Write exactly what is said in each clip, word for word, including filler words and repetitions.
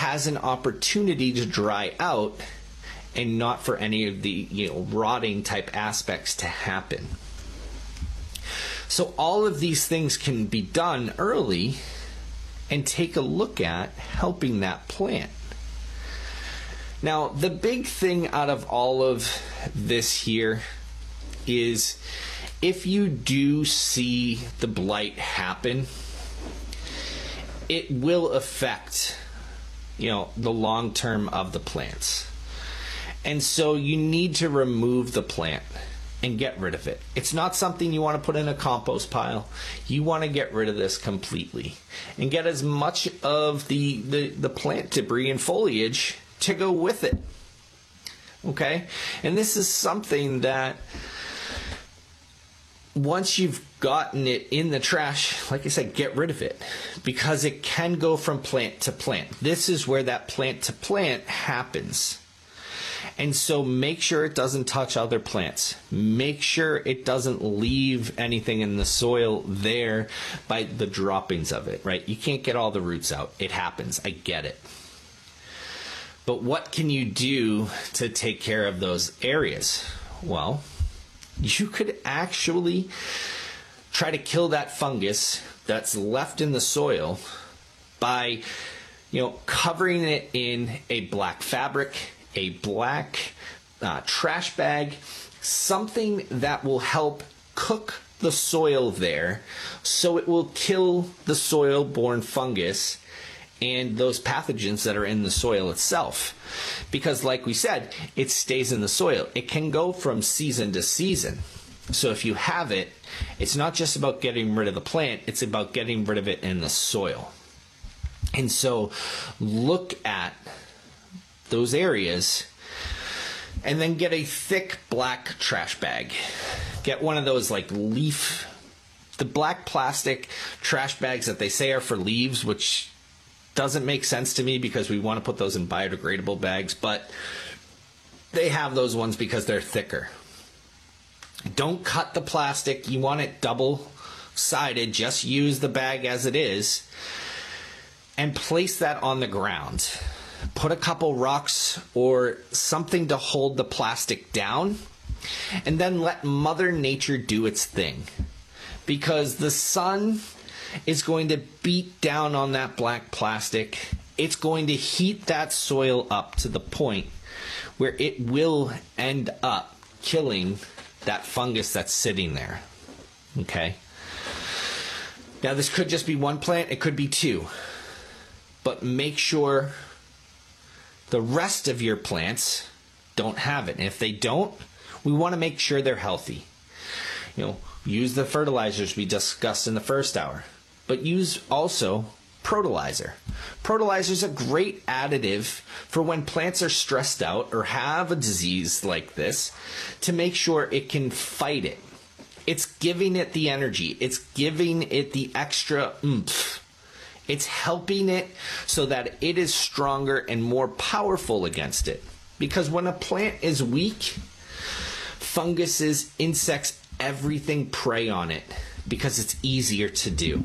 has an opportunity to dry out and not for any of the, you know, rotting type aspects to happen. So all of these things can be done early and take a look at helping that plant. Now, the big thing out of all of this here is if you do see the blight happen, it will affect, you know, the long term of the plants. And so you need to remove the plant and get rid of it. It's not something you want to put in a compost pile. You want to get rid of this completely and get as much of the, the, the plant debris and foliage to go with it. Okay? And this is something that once you've gotten it in the trash, like I said, get rid of it because it can go from plant to plant. This is where that plant to plant happens. And so make sure it doesn't touch other plants. Make sure it doesn't leave anything in the soil there by the droppings of it, right? You can't get all the roots out. It happens. I get it. But what can you do to take care of those areas? Well, you could actually try to kill that fungus that's left in the soil by, you know, covering it in a black fabric, a black uh, trash bag, something that will help cook the soil there so it will kill the soil-borne fungus and those pathogens that are in the soil itself. Because like we said, it stays in the soil. It can go from season to season. So if you have it, it's not just about getting rid of the plant, it's about getting rid of it in the soil. And so look at those areas and then get a thick black trash bag. Get one of those like leaf, the black plastic trash bags that they say are for leaves, which doesn't make sense to me because we want to put those in biodegradable bags, but they have those ones because they're thicker. Don't cut the plastic. You want it double-sided. Just use the bag as it is and place that on the ground. Put a couple rocks or something to hold the plastic down, and then let Mother Nature do its thing. Because the sun is going to beat down on that black plastic. It's going to heat that soil up to the point where it will end up killing that fungus that's sitting there. Okay? Now, this could just be one plant. It could be two. But make sure the rest of your plants don't have it. And if they don't, we want to make sure they're healthy. You know, use the fertilizers we discussed in the first hour. But use also Protolizer. Protolizer is a great additive for when plants are stressed out or have a disease like this to make sure it can fight it. It's giving it the energy. It's giving it the extra oomph. It's helping it so that it is stronger and more powerful against it. Because when a plant is weak, funguses, insects, everything prey on it because it's easier to do.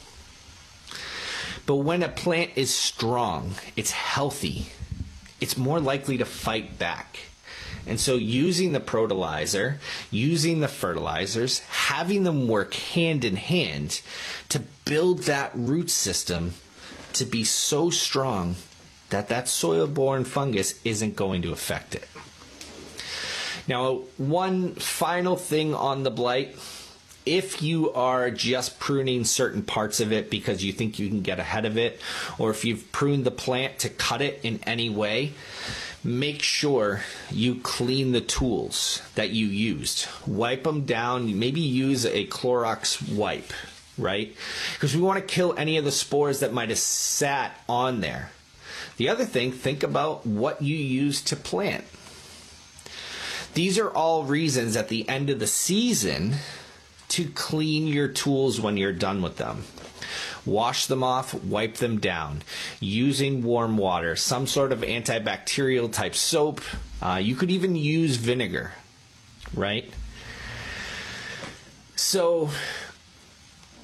But when a plant is strong, it's healthy, it's more likely to fight back. And so using the Protolizer, using the fertilizers, having them work hand in hand to build that root system to be so strong that that soil-borne fungus isn't going to affect it. Now, one final thing on the blight. If you are just pruning certain parts of it because you think you can get ahead of it, or if you've pruned the plant to cut it in any way, make sure you clean the tools that you used. Wipe them down. Maybe use a Clorox wipe, right? Because we want to kill any of the spores that might have sat on there. The other thing, think about what you use to plant. These are all reasons at the end of the season to clean your tools when you're done with them. Wash them off, wipe them down using warm water, some sort of antibacterial type soap. Uh, you could even use vinegar, right? So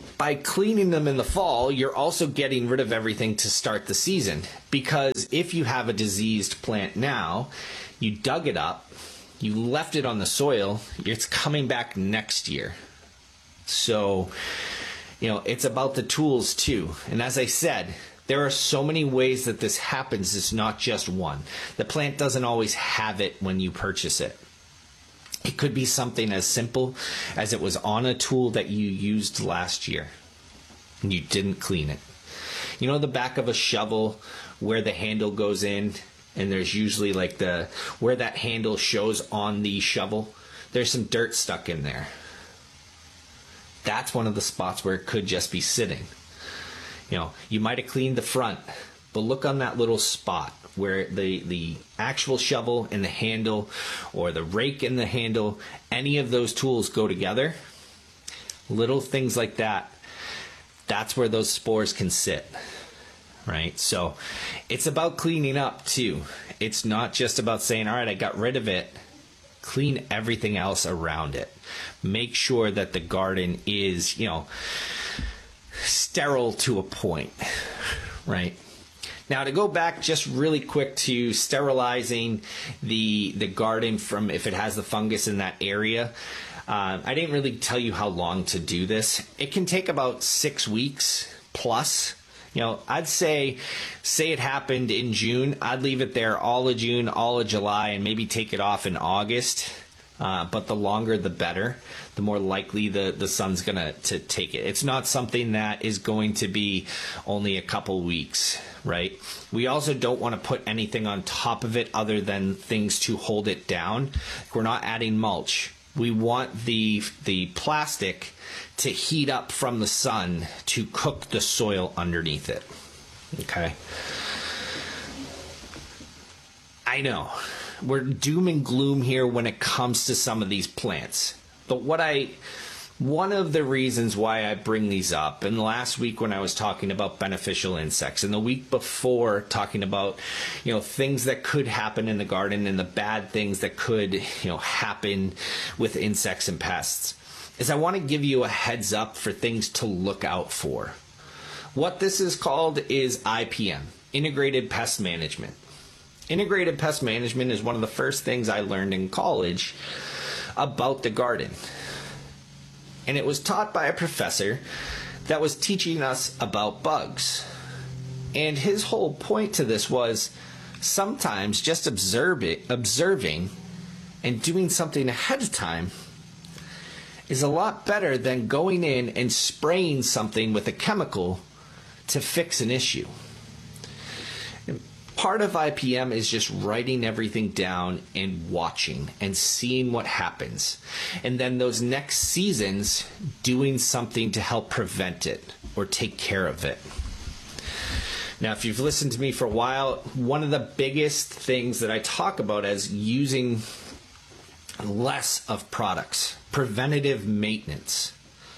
by cleaning them in the fall, you're also getting rid of everything to start the season. Because if you have a diseased plant now, you dug it up, you left it on the soil, it's coming back next year. So, you know, it's about the tools too. And as I said, there are so many ways that this happens. It's not just one. The plant doesn't always have it when you purchase it. It could be something as simple as it was on a tool that you used last year and you didn't clean it. You know the back of a shovel where the handle goes in, and there's usually like the where that handle shows on the shovel, there's some dirt stuck in there. That's one of the spots where it could just be sitting. You know, you might have cleaned the front, but look on that little spot where the, the actual shovel and the handle, or the rake and the handle, any of those tools go together. Little things like that, that's where those spores can sit, right? So it's about cleaning up too. It's not just about saying, all right, I got rid of it. Clean everything else around it. Make sure that the garden is, you know, sterile to a point, right? Now, to go back just really quick to sterilizing the the garden from if it has the fungus in that area, uh, I didn't really tell you how long to do this. It can take about six weeks plus. You know, I'd say, say it happened in June, I'd leave it there all of June, all of July, and maybe take it off in August. Uh, but the longer, the better. The more likely the, the sun's going to to take it. It's not something that is going to be only a couple weeks, right? We also don't want to put anything on top of it other than things to hold it down. We're not adding mulch. We want the the plastic to heat up from the sun to cook the soil underneath it. Okay. I know we're doom and gloom here when it comes to some of these plants, but what I one of the reasons why I bring these up, and last week when I was talking about beneficial insects, and the week before talking about, you know, things that could happen in the garden and the bad things that could, you know, happen with insects and pests, is I want to give you a heads up for things to look out for. What this is called is I P M, Integrated Pest Management. Integrated Pest Management is one of the first things I learned in college about the garden. And it was taught by a professor that was teaching us about bugs. And his whole point to this was sometimes just observe it, observing and doing something ahead of time is a lot better than going in and spraying something with a chemical to fix an issue. Part of I P M is just writing everything down and watching and seeing what happens. And then those next seasons, doing something to help prevent it or take care of it. Now, if you've listened to me for a while, one of the biggest things that I talk about is using less of products, preventative maintenance.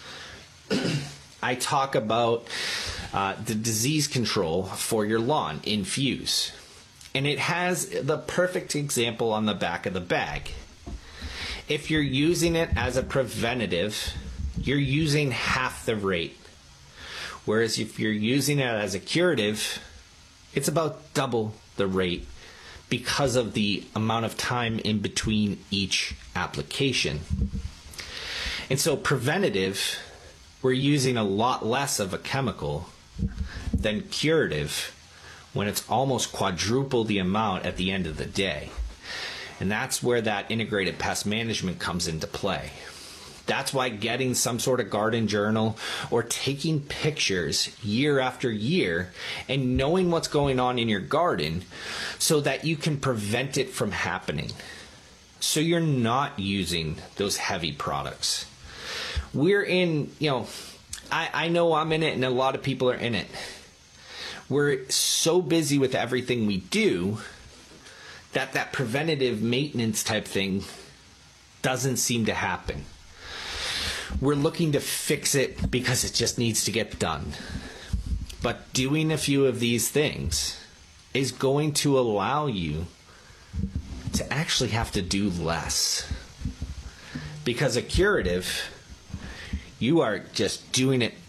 I talk about uh, the disease control for your lawn, Infuse. And it has the perfect example on the back of the bag. If you're using it as a preventative, you're using half the rate. Whereas if you're using it as a curative, it's about double the rate because of the amount of time in between each application. And so preventative, we're using a lot less of a chemical than curative when it's almost quadruple the amount at the end of the day. And that's where that integrated pest management comes into play. That's why getting some sort of garden journal or taking pictures year after year and knowing what's going on in your garden so that you can prevent it from happening. So you're not using those heavy products. We're in, you know, I, I know I'm in it and a lot of people are in it. We're so busy with everything we do that that preventative maintenance type thing doesn't seem to happen. We're looking to fix it because it just needs to get done. But doing a few of these things is going to allow you to actually have to do less. Because a curative, you are just doing it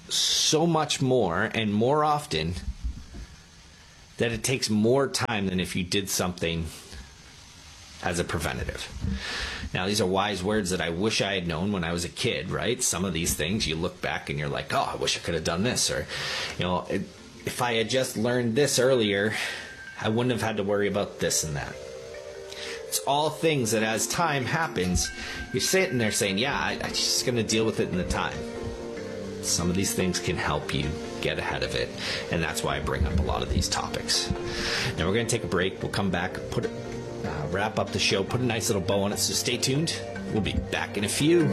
so much more and more often that it takes more time than if you did something as a preventative. Now, these are wise words that I wish I had known when I was a kid, right? Some of these things you look back and you're like, oh, I wish I could have done this. Or, you know, it, if I had just learned this earlier, I wouldn't have had to worry about this and that. It's all things that as time happens, you're sitting there saying, yeah, I, I'm just going to deal with it in the time. Some of these things can help you get ahead of it, and that's why I bring up a lot of these topics. Now we're going to take a break. We'll come back, put it, uh, wrap up the show, put a nice little bow on it, so stay tuned. We'll be back in a few.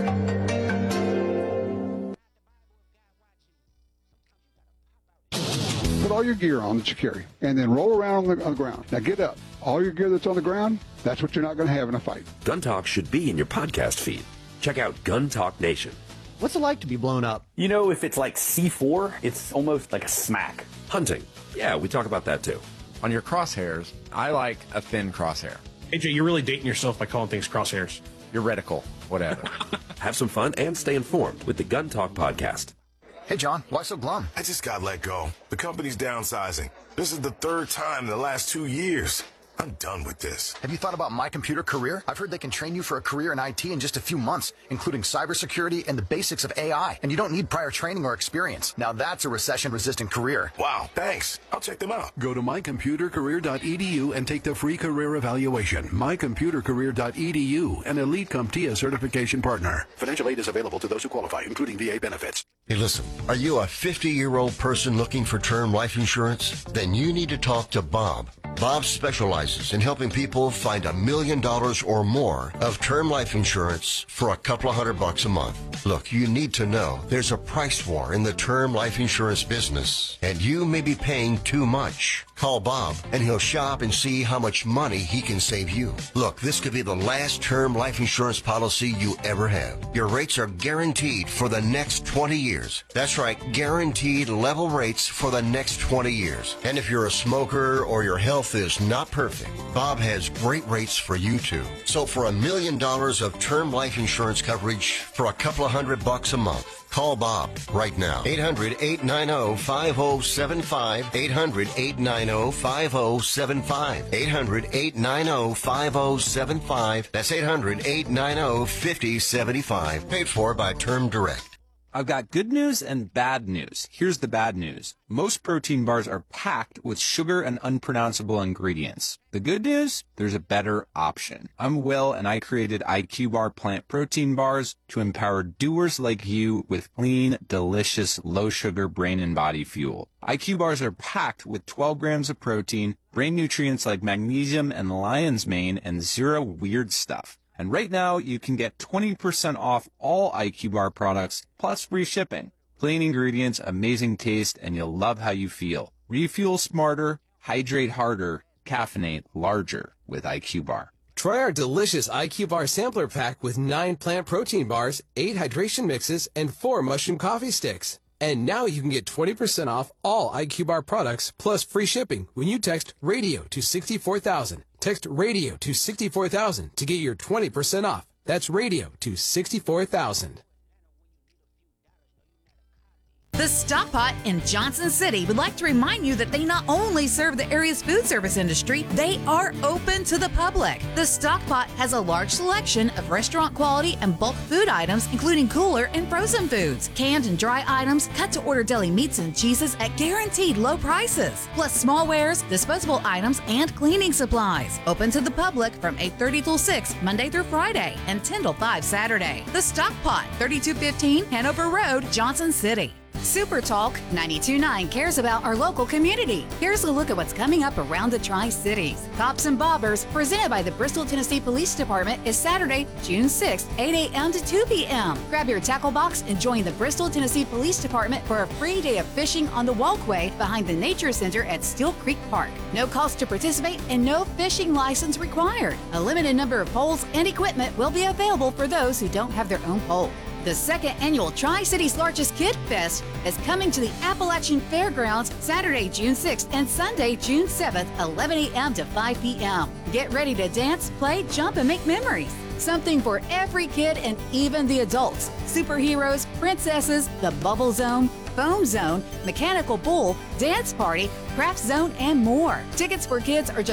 Put all your gear on that you carry, and then roll around on the, on the ground. Now get up. All your gear that's on the ground, that's what you're not going to have in a fight. Gun Talk should be in your podcast feed. Check out Gun Talk Nation. What's it like to be blown up? You know, if it's like C four, it's almost like a smack. Hunting. Yeah, we talk about that too. On your crosshairs, I like a thin crosshair. A J, you're really dating yourself by calling things crosshairs. Your reticle, whatever. Have some fun and stay informed with the Gun Talk podcast. Hey, John, why so glum? I just got let go. The company's downsizing. This is the third time in the last two years. I'm done with this. Have you thought about My Computer Career? I've heard they can train you for a career in I T in just a few months, including cybersecurity and the basics of A I. And you don't need prior training or experience. Now that's a recession-resistant career. Wow, thanks. I'll check them out. Go to my computer career dot e d u and take the free career evaluation. my computer career dot e d u, an elite CompTIA certification partner. Financial aid is available to those who qualify, including V A benefits. Hey, listen, are you a fifty-year-old person looking for term life insurance? Then you need to talk to Bob. Bob specializes in helping people find a million dollars or more of term life insurance for a couple of hundred bucks a month. Look, you need to know there's a price war in the term life insurance business, and you may be paying too much. Call Bob, and he'll shop and see how much money he can save you. Look, this could be the last term life insurance policy you ever have. Your rates are guaranteed for the next twenty years. That's right, guaranteed level rates for the next twenty years. And if you're a smoker or your health is not perfect, Bob has great rates for you too. So for a million dollars of term life insurance coverage for a couple of hundred bucks a month, call Bob right now. eight hundred, eight nine zero, five zero seven five. eight hundred, eight nine zero, five zero seven five. eight hundred, eight nine zero, five zero seven five. That's eight hundred, eight nine zero, five zero seven five. Paid for by Term Direct. I've got good news and bad news. Here's the bad news. Most protein bars are packed with sugar and unpronounceable ingredients. The good news? There's a better option. I'm Will, and I created I Q Bar plant protein bars to empower doers like you with clean, delicious, low-sugar brain and body fuel. I Q bars are packed with twelve grams of protein, brain nutrients like magnesium and lion's mane, and zero weird stuff. And right now, you can get twenty percent off all I Q Bar products, plus free shipping. Plain ingredients, amazing taste, and you'll love how you feel. Refuel smarter, hydrate harder, caffeinate larger with I Q Bar. Try our delicious I Q Bar sampler pack with nine plant protein bars, eight hydration mixes, and four mushroom coffee sticks. And now you can get twenty percent off all I Q Bar products, plus free shipping when you text RADIO to sixty-four thousand. Text RADIO to sixty-four thousand to get your twenty percent off. That's RADIO to sixty-four thousand. The Stock Pot in Johnson City would like to remind you that they not only serve the area's food service industry, they are open to the public. The Stock Pot has a large selection of restaurant quality and bulk food items, including cooler and frozen foods, canned and dry items, cut-to-order deli meats and cheeses at guaranteed low prices, plus smallwares, disposable items, and cleaning supplies. Open to the public from eight thirty till six, Monday through Friday, and ten till five Saturday. The Stock Pot, thirty-two fifteen Hanover Road, Johnson City. Super Talk ninety-two point nine cares about our local community. Here's a look at what's coming up around the Tri-Cities. Cops and Bobbers, presented by the Bristol, Tennessee Police Department, is Saturday, June sixth, eight a.m. to two p.m. Grab your tackle box and join the Bristol, Tennessee Police Department for a free day of fishing on the walkway behind the Nature Center at Steel Creek Park. No cost to participate and no fishing license required. A limited number of poles and equipment will be available for those who don't have their own pole. The second annual Tri-Cities Largest Kid Fest is coming to the Appalachian Fairgrounds Saturday, June sixth and Sunday, June seventh, eleven a.m. to five p.m. Get ready to dance, play, jump, and make memories. Something for every kid and even the adults. Superheroes, princesses, the Bubble Zone, Foam Zone, Mechanical Bull, Dance Party, Craft Zone, and more. Tickets for kids are just